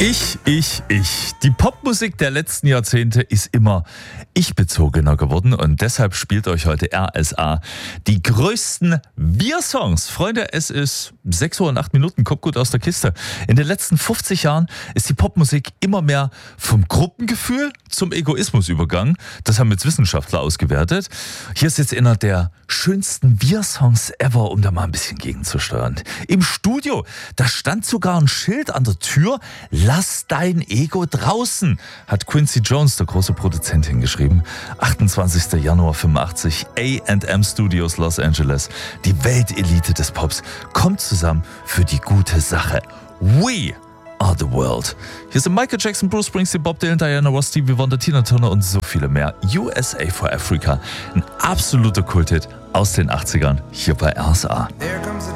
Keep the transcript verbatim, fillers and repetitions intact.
Ich, ich, ich. Die Popmusik der letzten Jahrzehnte ist immer ich-bezogener geworden und deshalb spielt euch heute R S A die größten Wir-Songs. Freunde, es ist sechs Uhr und acht Minuten, kommt gut aus der Kiste. In den letzten fünfzig Jahren ist die Popmusik immer mehr vom Gruppengefühl zum Egoismus übergegangen. Das haben jetzt Wissenschaftler ausgewertet. Hier ist jetzt einer der schönsten Wir-Songs ever, um da mal ein bisschen gegenzusteuern. Im Studio, da stand sogar ein Schild an der Tür: Lass dein Ego draußen, hat Quincy Jones, der große Produzent, hingeschrieben. achtundzwanzigster Januar fünfundachtzig, A and M Studios, Los Angeles. Die Weltelite des Pops kommt zusammen für die gute Sache. We are the world. Hier sind Michael Jackson, Bruce Springsteen, Bob Dylan, Diana Ross, Stevie Wonder, Tina Turner und so viele mehr. U S A for Africa, ein absoluter Kulthit aus den achtzigern, hier bei R S A.